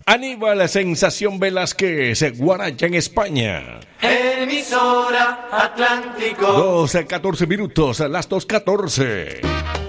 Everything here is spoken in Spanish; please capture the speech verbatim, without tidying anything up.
Aníbal Sensación Velázquez, Guaracha en España. Emisora Atlántico. doce, catorce minutos, las dos catorce.